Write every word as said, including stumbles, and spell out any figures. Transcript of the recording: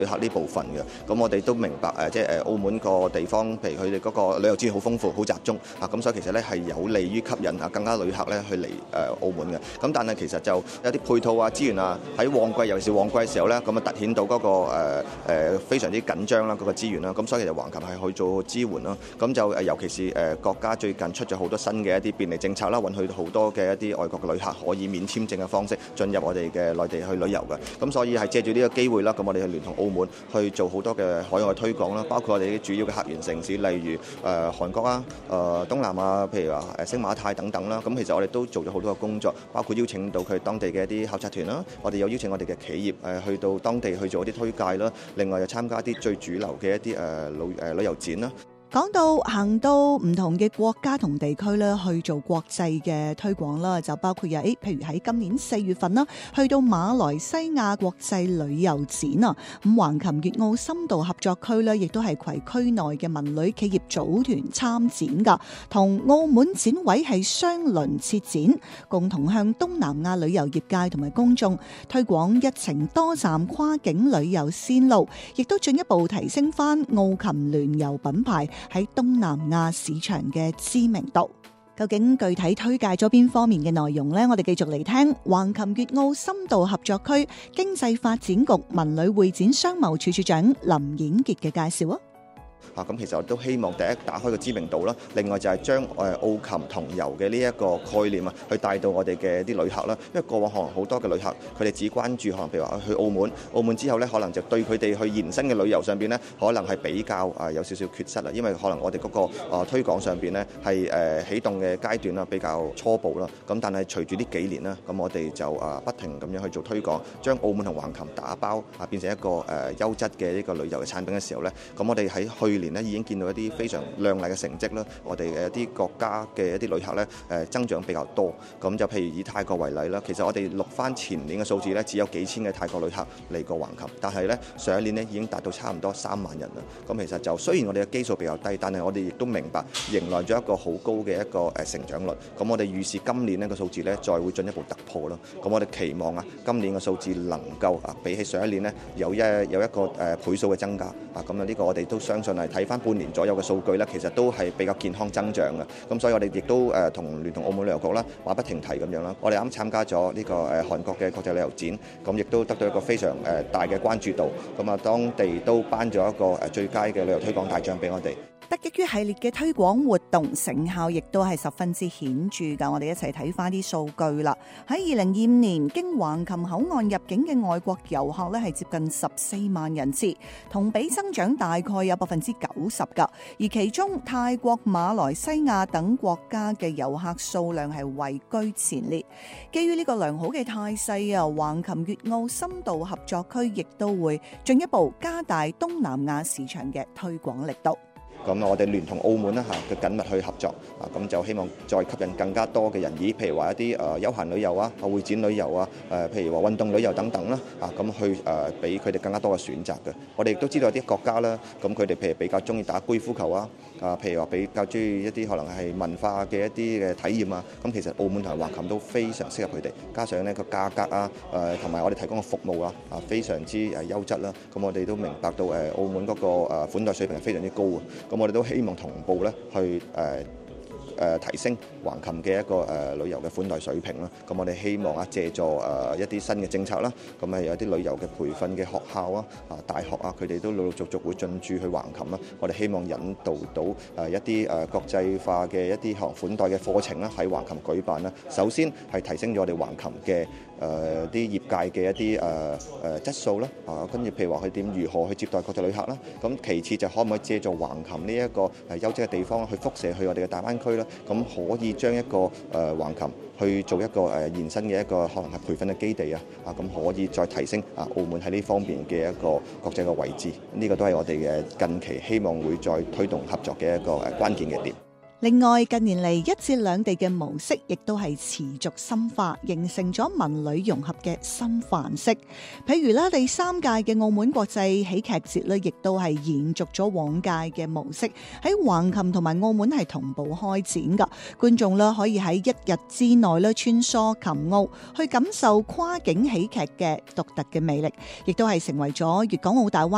旅客呢部分嘅。咁我哋都明白誒，即係誒澳門個地方，譬如佢哋嗰個旅遊資源好豐富、好集中啊，咁所以其實咧係有利於吸引啊更加旅客咧去嚟誒澳門嘅。咁但係其實就有啲配套啊、資源啊，喺旺季尤其是旺季嘅時候咧，咁啊突顯到嗰個誒誒非常之緊張啦，嗰個資源啦。咁所以其實橫琴係去做支援啦。咁就誒尤其是誒國家最近出咗好多新嘅一啲便利政策啦，允許好多嘅一啲外國嘅旅客可以免簽證嘅方式進入我哋嘅內地去旅遊嘅。咁所以係借住呢個機會啦，咁我哋係聯同澳門去做好多嘅海外推廣啦，包括我哋啲主要嘅客源城市，例如誒、呃、韓國啊、誒、呃、東南亞，譬如話誒星馬泰等等啦。咁其實我哋都做咗好多嘅工作，包括邀請到佢當地嘅一啲考察團啦，我哋有邀請我哋嘅企業誒去到當地去做一啲推介啦。另外又參加一啲最主流嘅一啲誒旅誒旅遊展啦。 講到行到唔同嘅國家同地區咧，去做國際嘅推廣啦，就包括有誒，譬如喺今年四月份啦，去到馬來西亞國際旅遊展啊，咁橫琴粵澳深度合作區咧，亦都係攜區內嘅文旅企業組團參展噶，同澳門展委係雙輪設展，共同向東南亞旅遊業界同埋公眾推廣一程多站跨境旅遊線路，亦都進一步提升翻澳琴聯遊品牌喺東南亞市場嘅知名度。究竟具體推介咗邊方面嘅內容呢？我哋繼續嚟聽橫琴粵澳深度合作區經濟發展局文旅會展商貿處處長林演傑嘅介紹啊。 啊，咁其實我都希望第一打開個知名度啦，另外就係將誒澳琴同遊嘅呢一個概念啊，去帶到我哋嘅啲旅客啦。因為過往可能好多嘅旅客，佢哋只關注可能譬如話去澳門，澳門之後咧，可能就對佢哋去延伸嘅旅遊上邊咧，可能係比較啊有少少缺失啦。因為可能我哋嗰個啊推廣上邊咧係誒起動嘅階段啦，比較初步啦。咁但係隨住呢幾年啦，咁我哋就啊不停咁樣去做推廣，將澳門同橫琴打包啊變成一個誒優質嘅呢個旅遊嘅產品嘅時候咧，咁我哋喺去年咧已經見到一啲非常亮麗嘅成績啦。我哋嘅一啲國家嘅一啲旅客咧誒增長比較多。咁就譬如以泰國為例啦，其實我哋錄翻前年嘅數字咧，只有幾千嘅泰國旅客嚟過橫琴，但係咧上一年咧已經達到差唔多三萬人啦。咁其實就雖然我哋嘅基數比較低，但係我哋亦都明白迎來咗一個好高嘅一個誒成長率。咁我哋預示今年呢個數字咧再會進一步突破啦。咁我哋期望啊，今年嘅數字能夠啊比起上一年呢有一有一個誒倍數嘅增加啊。咁啊呢個我哋都相信係睇翻半年左右嘅數據咧，其實都係比較健康增長嘅。咁所以我哋亦都誒同聯同澳門旅遊局啦，話不停提咁樣啦。我哋啱參加咗呢個誒韓國嘅國際旅遊展，咁亦都得到一個非常誒大嘅關注度。咁啊，當地都頒咗一個誒最佳嘅旅遊推廣大獎俾我哋。 得益於系列嘅推廣活動，成效亦都係十分之顯著㗎。我哋一齊睇翻啲數據啦。喺二零二五年，經橫琴口岸入境嘅外國遊客咧係接近十四萬人次，同比增長大概有百分之九十㗎。而其中泰國、馬來西亞等國家嘅遊客數量係位居前列。基於呢個良好嘅態勢啊，橫琴粵澳深度合作區亦都會進一步加大東南亞市場嘅推廣力度。 咁我哋聯同澳門啦嚇嘅緊密去合作啊，咁就希望再吸引更加多嘅人以，譬如話一啲誒休閒旅遊啊、會展旅遊啊、誒譬如話運動旅遊等等啦，啊咁去誒俾佢哋更加多嘅選擇嘅。我哋亦都知道有啲國家啦，咁佢哋譬如比較中意打高爾夫球啊，啊譬如話比較中意一啲可能係文化嘅一啲嘅體驗啊，咁其實澳門同埋橫琴都非常適合佢哋。加上呢個價格啊，誒同埋我哋提供嘅服務啊，啊非常之誒優質啦。咁我哋都明白到誒澳門嗰個誒款待水平係非常之高啊。咁我哋都希望同步咧去誒誒、呃、提升橫琴嘅一個誒、呃、旅遊嘅款待水平啦。咁我哋希望啊借助誒、呃、一啲新嘅政策啦，咁係有啲旅遊嘅培訓嘅學校啊、啊大學啊，佢哋都陸陸續續會進駐去橫琴啦。我哋希望引導到誒、呃、一啲誒、呃、國際化嘅一啲學款待嘅課程啦，喺橫琴舉辦啦。首先係提升咗我哋橫琴嘅誒啲業界嘅一啲誒誒質素啦，啊跟住譬如話佢點如何去接待國際旅客啦，咁其次就可唔可以借助橫琴呢一個誒優質嘅地方去輻射去我哋嘅大灣區啦，咁可以將一個誒橫琴去做一個誒延伸嘅一個可能係培訓嘅基地啊，啊咁可以再提升啊澳門喺呢方面嘅一個國際嘅位置，呢個都係我哋嘅近期希望會再推動合作嘅一個誒關鍵嘅點。 另外，近年嚟一至兩地嘅模式亦都係持續深化，形成咗文旅融合嘅新範式。譬如啦，第三屆嘅澳門國際喜劇節咧，亦都係延續咗往屆嘅模式，喺橫琴同埋澳門係同步開展㗎。觀眾咧可以喺一日之內咧穿梭琴澳，去感受跨境喜劇嘅獨特嘅魅力，亦都係成為咗粵港澳大灣